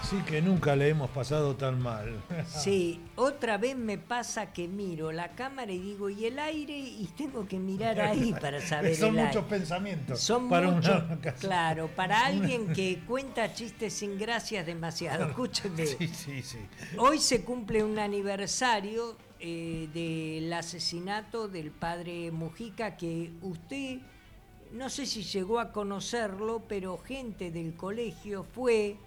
Sí, que nunca le hemos pasado tan mal. Sí, otra vez me pasa que miro la cámara y digo, ¿y el aire? Y tengo que mirar ahí para saber Son el aire. muchos pensamientos. Son para muchos, una ocasión. claro, para alguien que cuenta chistes sin gracias demasiado. Escúcheme. Sí. Hoy se cumple un aniversario del asesinato del padre Mujica, que usted, no sé si llegó a conocerlo, pero gente del colegio fue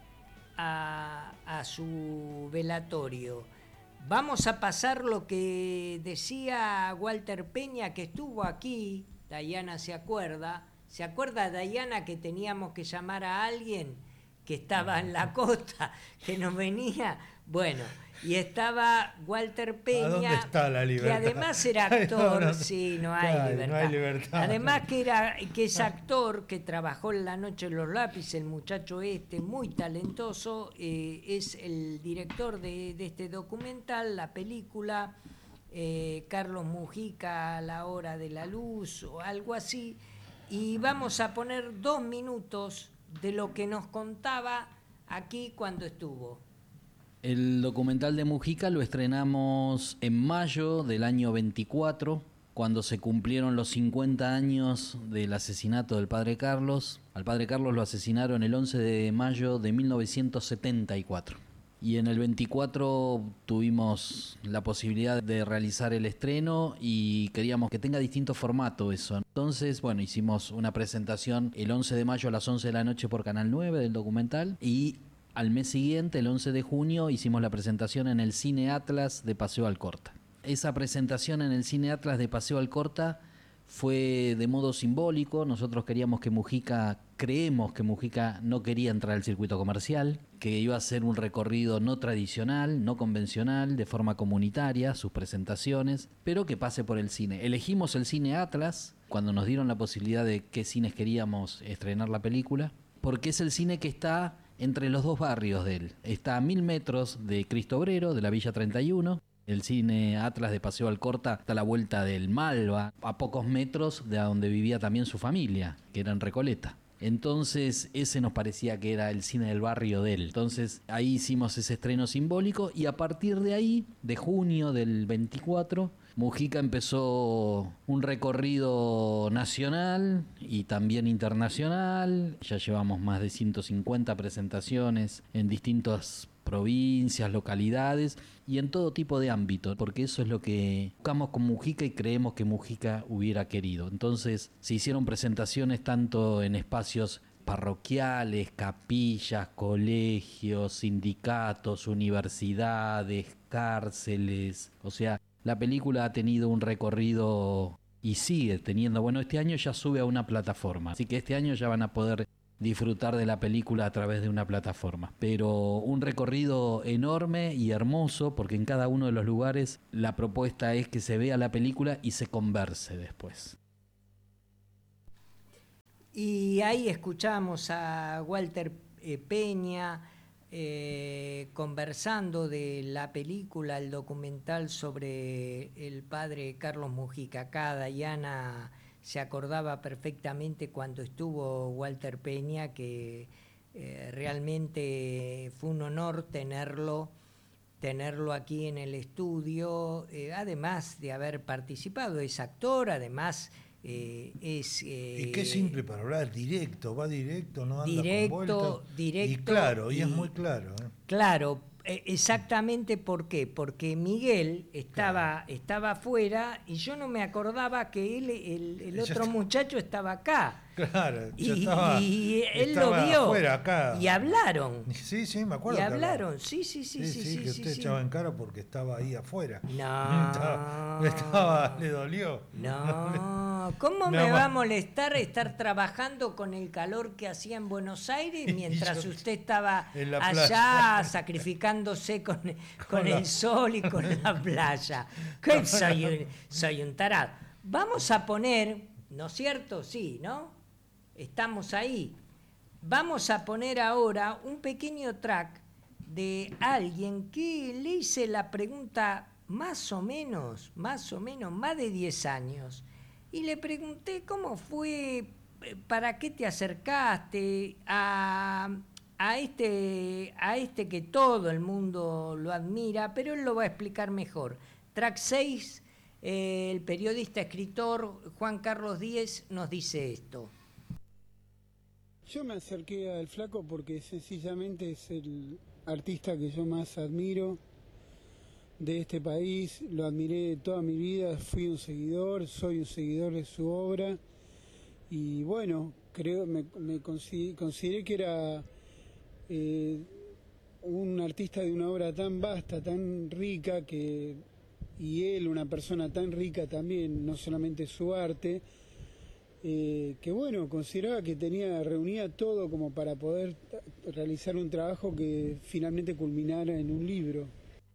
a su velatorio. Vamos a pasar lo que decía Walter Peña, que estuvo aquí. Dayana se acuerda Dayana, que teníamos que llamar a alguien que estaba en la costa, que nos venía, bueno, y estaba Walter Peña, ¿A dónde está la libertad? Que además era actor. No, sí, no claro, hay libertad. no hay libertad. Además que es actor, que trabajó en La Noche de los Lápices, el muchacho muy talentoso, es el director de este documental, la película Carlos Mujica a la hora de la luz o algo así, y vamos a poner 2 minutos de lo que nos contaba aquí cuando estuvo. El documental de Mujica lo estrenamos en mayo del año 24, cuando se cumplieron los 50 años del asesinato del padre Carlos. Al padre Carlos lo asesinaron el 11 de mayo de 1974. Y en el 24 tuvimos la posibilidad de realizar el estreno y queríamos que tenga distinto formato eso. Entonces, bueno, hicimos una presentación el 11 de mayo a las 11 de la noche por Canal 9 del documental, y al mes siguiente, el 11 de junio, hicimos la presentación en el Cine Atlas de Paseo Alcorta. Esa presentación en el Cine Atlas de Paseo Alcorta fue de modo simbólico. Nosotros creemos que Mujica no quería entrar al circuito comercial, que iba a hacer un recorrido no tradicional, no convencional, de forma comunitaria, sus presentaciones, pero que pase por el cine. Elegimos el Cine Atlas cuando nos dieron la posibilidad de qué cines queríamos estrenar la película, porque es el cine que está entre los dos barrios de él. Está a 1000 metros de Cristo Obrero, de la Villa 31. El Cine Atlas de Paseo Alcorta está a la vuelta del Malva, a pocos metros de donde vivía también su familia, que era en Recoleta. Entonces ese nos parecía que era el cine del barrio de él. Entonces ahí hicimos ese estreno simbólico, y a partir de ahí, de junio del 24, Mujica empezó un recorrido nacional y también internacional. Ya llevamos más de 150 presentaciones en distintas provincias, localidades y en todo tipo de ámbito, porque eso es lo que buscamos con Mujica y creemos que Mujica hubiera querido. Entonces se hicieron presentaciones tanto en espacios parroquiales, capillas, colegios, sindicatos, universidades, cárceles. O sea, la película ha tenido un recorrido y sigue teniendo. Bueno, este año ya sube a una plataforma, así que este año ya van a poder disfrutar de la película a través de una plataforma. Pero un recorrido enorme y hermoso, porque en cada uno de los lugares la propuesta es que se vea la película y se converse después. Y ahí escuchamos a Walter Peña conversando de la película, el documental sobre el padre Carlos Mujica. Acá Dayana se acordaba perfectamente cuando estuvo Walter Peña, que realmente fue un honor tenerlo aquí en el estudio, además de haber participado. Es actor, además es... y qué simple para hablar, directo, va directo, no anda directo, con vueltas. Directo. Y claro, y es muy claro. Claro, exactamente. ¿Por qué? Porque Miguel estaba afuera y yo no me acordaba que el otro muchacho estaba acá. Claro, y él lo vio afuera, acá. Y hablaron. Sí, me acuerdo. Y hablaron, sí, que usted echaba en cara porque estaba ahí afuera. No. Le dolió. No, ¿cómo me va a molestar estar trabajando con el calor que hacía en Buenos Aires mientras usted estaba allá sacrificándose con el sol y con la playa? Que soy un tarado. Vamos a poner, ¿no es cierto? Sí, ¿no? Estamos ahí. Vamos a poner ahora un pequeño track de alguien que le hice la pregunta más o menos, más de 10 años. Y le pregunté cómo fue, para qué te acercaste a a este que todo el mundo lo admira, pero él lo va a explicar mejor. Track 6, el periodista escritor Juan Carlos Díez nos dice esto. Yo me acerqué al Flaco porque sencillamente es el artista que yo más admiro de este país, lo admiré toda mi vida, fui un seguidor, soy un seguidor de su obra y bueno, consideré que era un artista de una obra tan vasta, tan rica, y él una persona tan rica también, no solamente su arte, que bueno, consideraba que reunía todo como para poder realizar un trabajo que finalmente culminara en un libro.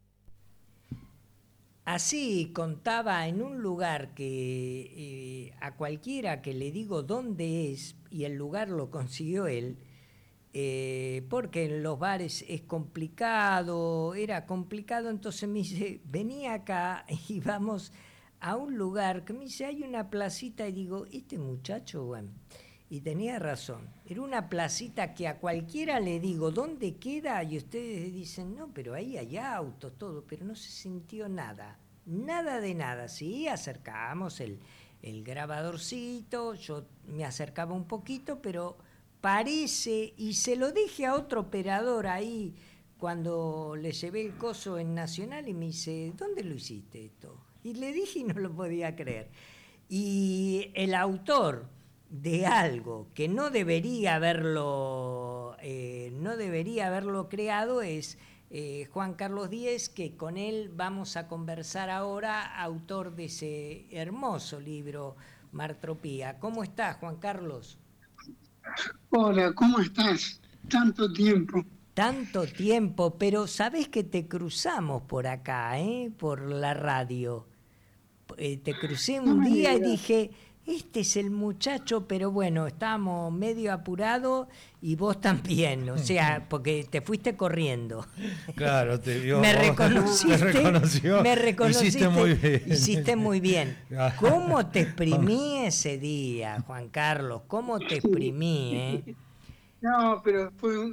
Así contaba en un lugar que a cualquiera que le digo dónde es, y el lugar lo consiguió él, porque en los bares es complicado, era complicado, entonces me dice, vení acá y vamos a un lugar que me dice, hay una placita, y digo, este muchacho, bueno, y tenía razón, era una placita que a cualquiera le digo, ¿dónde queda? Y ustedes dicen, no, pero ahí hay autos, todo, pero no se sintió nada de nada, sí, acercábamos el grabadorcito, yo me acercaba un poquito, pero parece, y se lo dije a otro operador ahí, cuando le llevé el coso en Nacional, y me dice, ¿dónde lo hiciste esto? Y le dije y no lo podía creer. Y el autor de algo que no debería haberlo creado es Juan Carlos Díez, que con él vamos a conversar ahora, autor de ese hermoso libro, Martropía. ¿Cómo estás, Juan Carlos? Hola, ¿cómo estás? Tanto tiempo. Tanto tiempo, pero sabés que te cruzamos por acá, por la radio. Te crucé un día y dije, este es el muchacho, pero bueno, estábamos medio apurados y vos también, o sea, porque te fuiste corriendo. Claro, te vio. Me reconociste. Me reconociste. Hiciste muy bien. ¿Cómo te exprimí ese día, Juan Carlos? ¿Cómo te exprimí, No, pero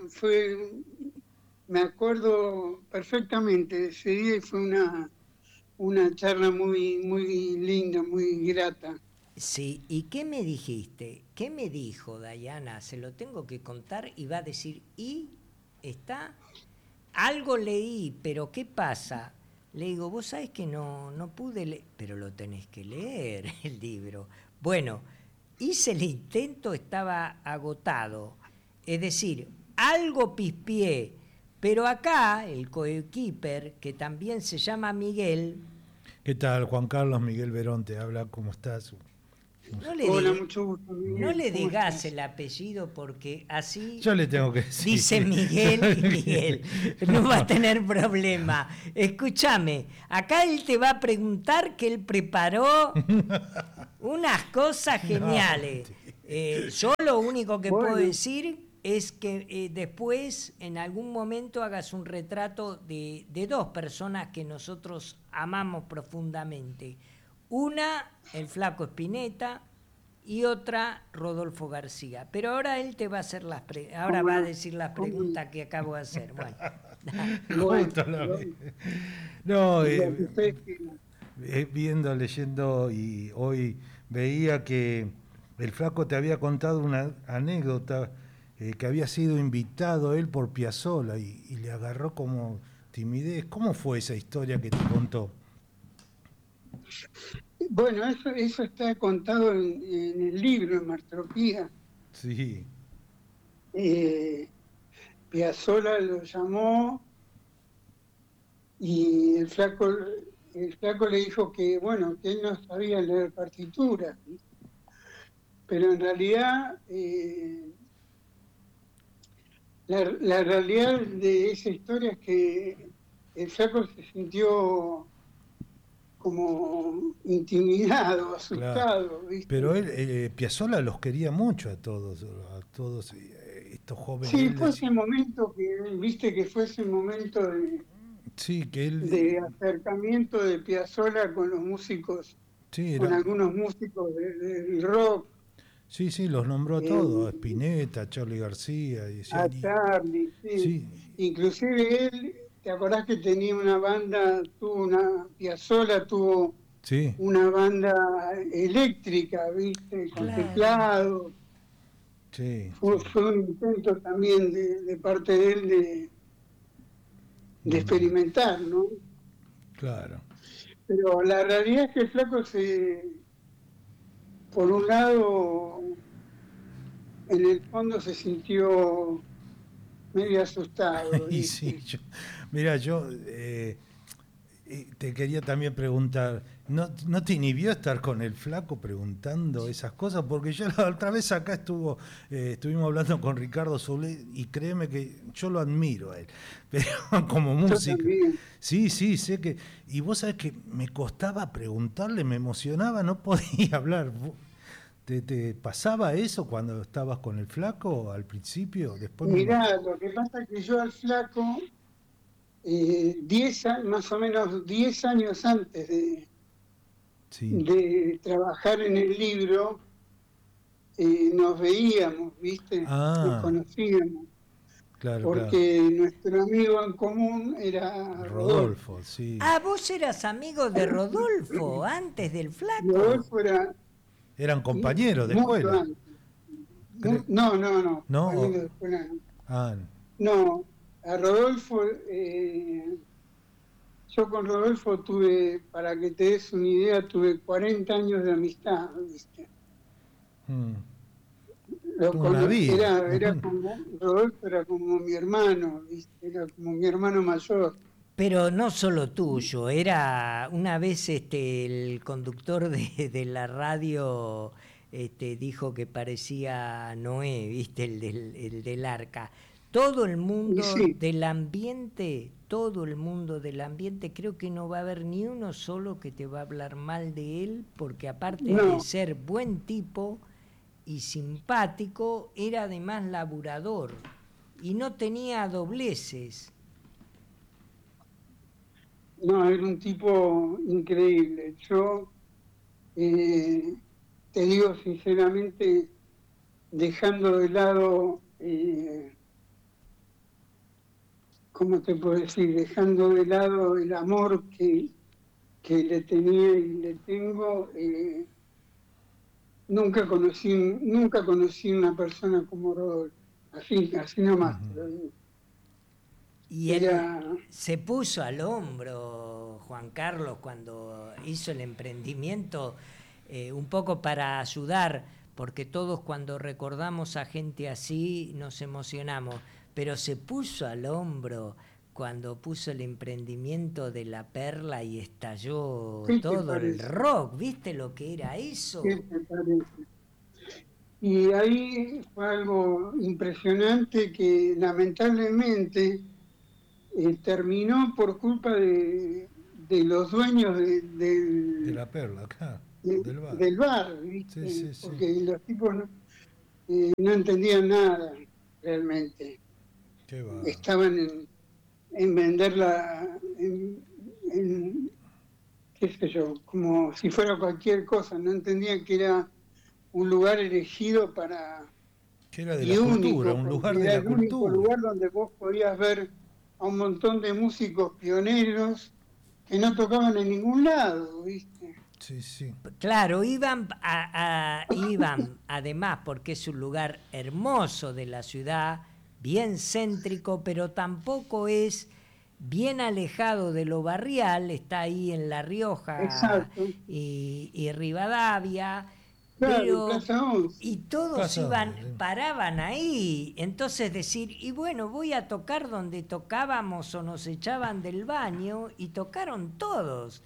me acuerdo perfectamente de ese día y fue una charla muy, muy linda, muy grata. Sí, ¿y qué me dijiste? ¿Qué me dijo Dayana? Se lo tengo que contar y va a decir, ¿y está? Algo leí, pero ¿qué pasa? Le digo, vos sabés que no pude leer, pero lo tenés que leer el libro. Bueno, hice el intento, estaba agotado. Es decir, algo pispié, pero acá el coequiper, que también se llama Miguel. ¿Qué tal, Juan Carlos? Miguel Verón te habla, ¿cómo estás? Hola, mucho gusto. Miguel. No le digas el apellido porque así yo le tengo que decir. Dice Miguel y Miguel. No va a tener problema. Escúchame, acá él te va a preguntar que él preparó unas cosas geniales. Yo lo único que puedo decir es que después, en algún momento, hagas un retrato de dos personas que nosotros amamos profundamente. Una, el Flaco Spinetta, y otra, Rodolfo García. Pero ahora él te va a hacer va a decir las preguntas que acabo de hacer. Bueno. Leyendo, y hoy veía que el Flaco te había contado una anécdota, que había sido invitado él por Piazzolla y le agarró como timidez. ¿Cómo fue esa historia que te contó? Bueno, eso está contado en el libro, en Martropía. Sí. Piazzolla lo llamó y el flaco le dijo que, bueno, que él no sabía leer partituras, pero en realidad la realidad de esa historia es que el flaco se sintió como intimidado, asustado. Claro. ¿Viste? Pero él, Piazzolla los quería mucho a todos estos jóvenes. Sí, fue ese momento que fue ese momento de, sí, que él, de acercamiento de Piazzolla con los músicos, sí, con algunos músicos del rock. Sí, sí, los nombró todos, Spinetta, Charly García. Y a Charly, sí. Sí. Inclusive él, ¿te acordás que tenía una banda, Piazzolla tuvo una banda eléctrica, ¿viste? Con teclado. Sí, Fue un intento también de parte de él de experimentar, ¿no? Claro. Pero la realidad es que el flaco por un lado, en el fondo se sintió medio asustado. Y sí, mira, yo te quería también preguntar, ¿no te inhibió estar con el flaco preguntando esas cosas? Porque yo la otra vez acá estuvimos hablando con Ricardo Solé y créeme que yo lo admiro a él, pero como músico. Sí, sé que... Y vos sabés que me costaba preguntarle, me emocionaba, no podía hablar. ¿Te pasaba eso cuando estabas con el flaco al principio? Después mirá, lo que pasa es que yo al flaco... más o menos 10 años antes de trabajar en el libro, nos veíamos, ¿viste? Nos conocíamos. Claro, porque nuestro amigo en común era Rodolfo. Sí. Ah, vos eras amigo de Rodolfo antes del flaco. Rodolfo eran compañeros de escuela. No. No. De escuela, no. Ah. No, a Rodolfo, yo con Rodolfo tuve, para que te des una idea, tuve 40 años de amistad, ¿viste? Rodolfo era como mi hermano, ¿viste? Era como mi hermano mayor. Pero no solo tuyo, era una vez el conductor de la radio dijo que parecía Noé, ¿viste? El del arca. Todo el mundo del ambiente, creo que no va a haber ni uno solo que te va a hablar mal de él, porque aparte de ser buen tipo y simpático, era además laburador y no tenía dobleces. No, era un tipo increíble. Yo te digo sinceramente, dejando de lado... ¿cómo te puedo decir? Dejando de lado el amor que le tenía y le tengo, nunca conocí una persona como Rodolfo, así nomás. Y él se puso al hombro, Juan Carlos, cuando hizo el emprendimiento, un poco para ayudar, porque todos cuando recordamos a gente así nos emocionamos. Pero se puso al hombro cuando puso el emprendimiento de La Perla y estalló todo el rock. ¿Viste lo que era eso? ¿Qué te parece? Y ahí fue algo impresionante que lamentablemente terminó por culpa de los dueños de La Perla, acá, del bar, ¿viste? Sí. Porque los tipos no entendían nada realmente. Estaban en venderla qué sé yo, como si fuera cualquier cosa, no entendían que era un lugar elegido para... Que era de la cultura, un lugar de la cultura. Era el único lugar donde vos podías ver a un montón de músicos pioneros que no tocaban en ningún lado, ¿viste? Sí. Claro, iban además porque es un lugar hermoso de la ciudad, bien céntrico, pero tampoco es bien alejado de lo barrial, está ahí en La Rioja y Rivadavia, claro, y todos paraban ahí, entonces decir, y bueno, voy a tocar donde tocábamos o nos echaban del baño, y tocaron todos.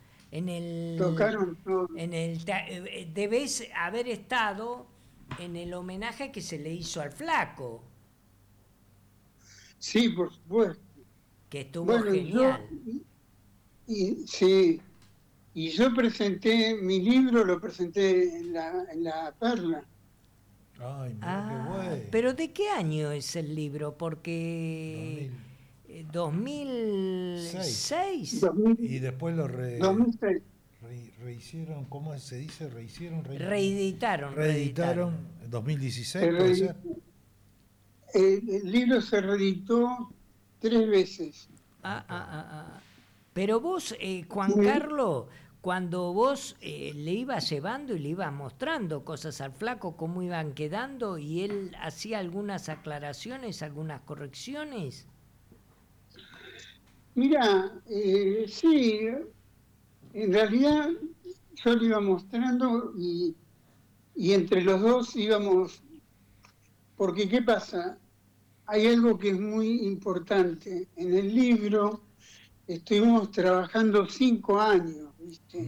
Debes haber estado en el homenaje que se le hizo al flaco. Sí, por supuesto. Que estuvo genial. Y yo presenté, mi libro lo presenté en la Perla. Ay, mira qué bueno. ¿Pero de qué año es el libro? Porque... 2006. Y después 2006. rehicieron, ¿cómo se dice? Reeditaron. En 2016, ¿puede ser? El libro se reeditó 3 veces. Pero vos, Juan Carlos, cuando vos le ibas llevando y le ibas mostrando cosas al flaco, cómo iban quedando, y él hacía algunas aclaraciones, algunas correcciones. Mira, sí, en realidad yo le iba mostrando y entre los dos íbamos, porque ¿qué pasa? Hay algo que es muy importante. En el libro estuvimos trabajando 5 años, ¿viste?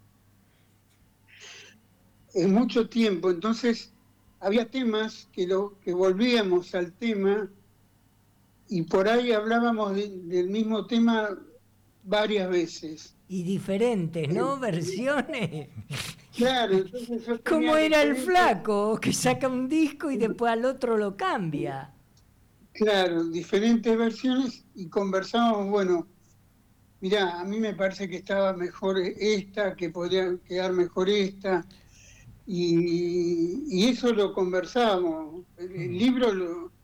Es mucho tiempo, entonces había temas que volvíamos al tema y por ahí hablábamos del mismo tema varias veces. Y diferentes, ¿no? Versiones. Claro, entonces yo ¿Cómo era el flaco? Que saca un disco y después al otro lo cambia. Claro, diferentes versiones y conversábamos, bueno, mirá, a mí me parece que estaba mejor esta, que podría quedar mejor esta, y eso lo conversábamos. El libro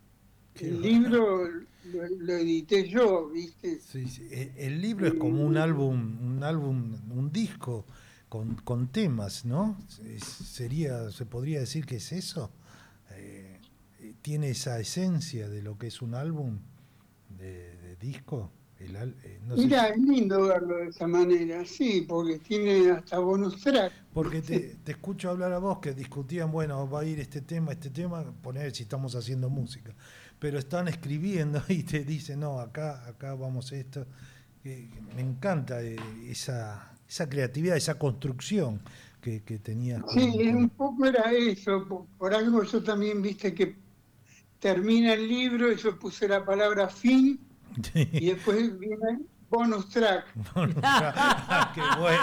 lo edité yo, ¿viste? Sí. El libro es como un álbum, un disco con temas, ¿no? ¿Se podría decir que es eso? ¿Tiene esa esencia de lo que es un álbum de disco? Mira, es lindo verlo de esa manera, sí, porque tiene hasta bonus track. Porque te escucho hablar a vos que discutían, bueno, va a ir este tema, poner si estamos haciendo música, pero están escribiendo y te dicen, no, acá vamos esto. Me encanta esa creatividad, esa construcción que tenías. Sí, un poco era eso, por algo yo también, viste, que termina el libro y yo puse la palabra fin. Sí. Y después viene bonus track. ¡Qué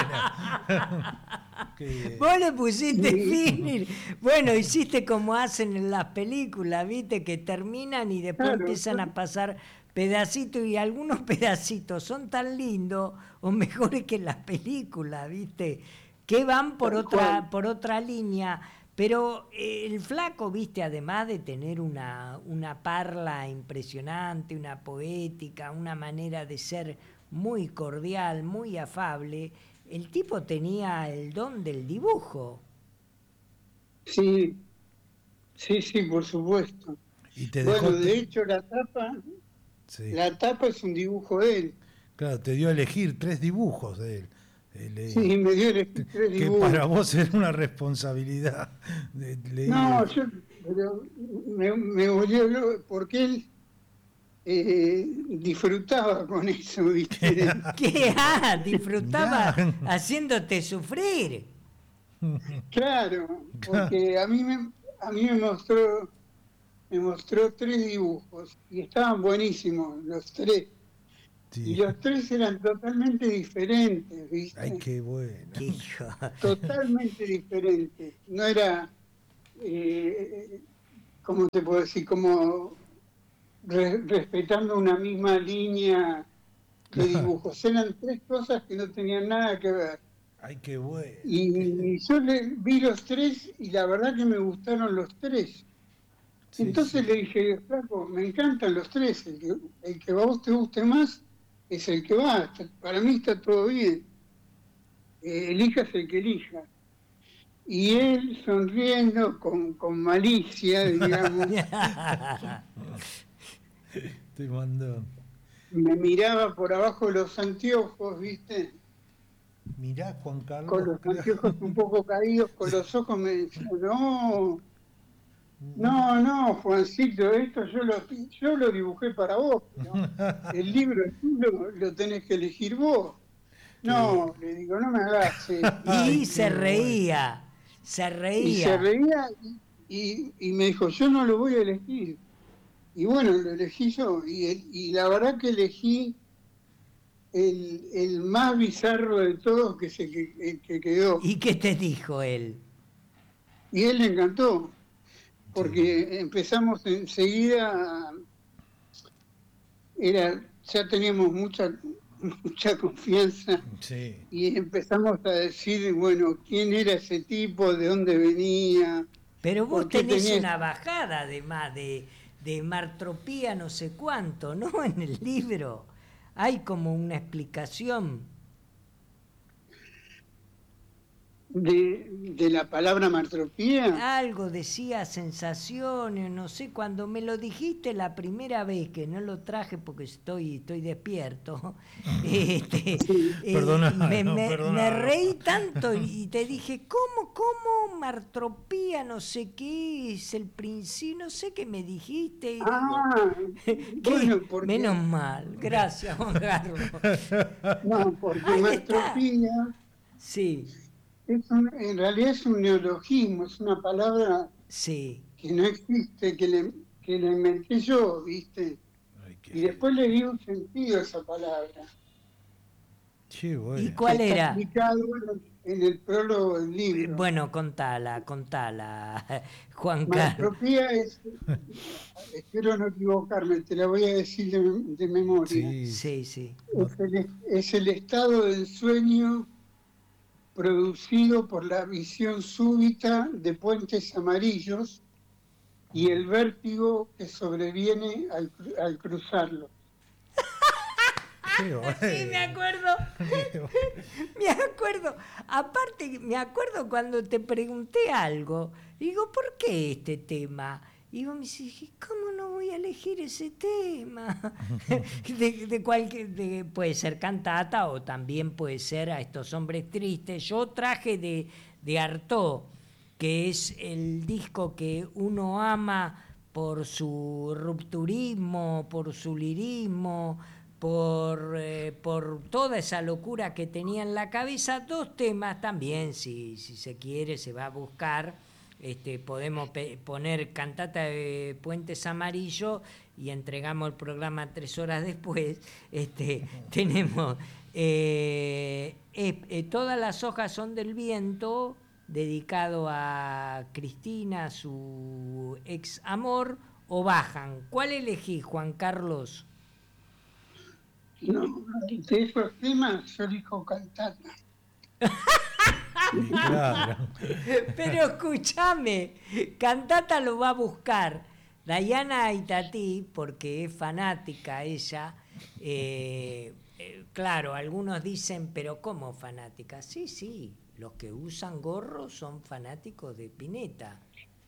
buena! Vos le pusiste fin. Bueno, hiciste como hacen en las películas, ¿viste? Que terminan y después empiezan a pasar pedacitos, y algunos pedacitos son tan lindos o mejores que las películas, ¿viste? Que van por otra línea. Pero el flaco, viste, además de tener una parla impresionante, una poética, una manera de ser muy cordial, muy afable, el tipo tenía el don del dibujo. Sí, por supuesto. Bueno, de hecho la tapa es un dibujo de él. Claro, te dio a elegir 3 dibujos de él. Sí, me dio el que para vos era una responsabilidad. No, yo me volvió porque él disfrutaba con eso, ¿viste? ¿Qué? Disfrutaba haciéndote sufrir. Claro, porque a mí me mostró 3 dibujos y estaban buenísimos los 3. Sí. Y los 3 eran totalmente diferentes, ¿viste? Ay, qué bueno. Totalmente diferentes. No era, ¿cómo te puedo decir? Como respetando una misma línea de dibujos. Eran 3 cosas que no tenían nada que ver. Ay, qué bueno. Y yo vi los 3 y la verdad que me gustaron los 3. Sí, entonces le dije, flaco, me encantan los 3. El que a vos te guste más es el que va, para mí está todo bien. Elijas el que elija. Y él, sonriendo, con malicia, digamos, te mandó. Me miraba por abajo de los anteojos, ¿viste? Mirá, Juan Carlos. Con los anteojos un poco caídos, con los ojos, me decía, no, Juancito, esto yo lo dibujé para vos, ¿no? El libro lo tenés que elegir vos. No, le digo, no me hagas. Y se reía. Y se reía y me dijo, yo no lo voy a elegir. Y bueno, lo elegí yo. Y la verdad que elegí el más bizarro de todos que quedó. ¿Y qué te dijo él? Y él le encantó. Porque empezamos enseguida, ya teníamos mucha confianza. Sí. Y empezamos a decir, bueno, quién era ese tipo, de dónde venía. Pero vos tenés una bajada además de martropía no sé cuánto, ¿no? En el libro hay como una explicación. De la palabra martropía. Algo decía sensaciones, no sé, cuando me lo dijiste la primera vez, que no lo traje porque estoy despierto, me reí tanto y te dije, ¿cómo martropía, no sé qué, es el principio, no sé qué me dijiste? Bueno, porque... Menos mal, gracias Juan Carlos. No, porque martropía... Sí. En realidad es un neologismo, es una palabra sí. que no existe, que la inventé yo, ¿viste? Y después le di un sentido a esa palabra. Sí, bueno. ¿Y cuál era? Explicado en el prólogo del libro. Bueno, contala, Juan Carlos. Martropía es, espero no equivocarme, te la voy a decir de memoria. Sí. Es el estado del sueño producido por la visión súbita de puentes amarillos y el vértigo que sobreviene al cruzarlo. Sí, me acuerdo. Me acuerdo. Aparte, me acuerdo cuando te pregunté algo. Digo, ¿por qué este tema? Y vos me decís, ¿cómo no voy a elegir ese tema? Puede ser cantata o también puede ser A estos hombres tristes. Yo traje de Artaud, que es el disco que uno ama por su rupturismo, por su lirismo, por toda esa locura que tenía en la cabeza. 2 temas también, si se quiere, se va a buscar. Podemos poner Cantata de Puentes Amarillos y entregamos el programa 3 horas después. Tenemos Todas las hojas son del viento, dedicado a Cristina, su ex amor, o Bajan. ¿Cuál elegís, Juan Carlos? No, de esos temas yo elijo Cantata. Claro. Pero escúchame, Cantata lo va a buscar Diana Itatí, porque es fanática ella. Claro, algunos dicen, pero ¿cómo fanática? Sí, los que usan gorro son fanáticos de Spinetta.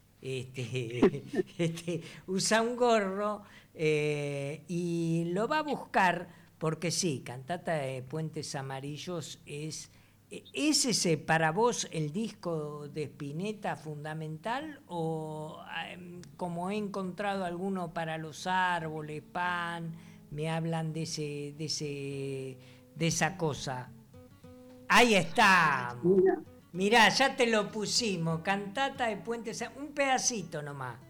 Usa un gorro y lo va a buscar porque sí, Cantata de Puentes Amarillos ¿Es ese para vos el disco de Spinetta fundamental o como he encontrado alguno para Los Árboles, Pan, me hablan de esa cosa? Ahí está. Mirá, ya te lo pusimos, Cantata de Puentes, un pedacito nomás.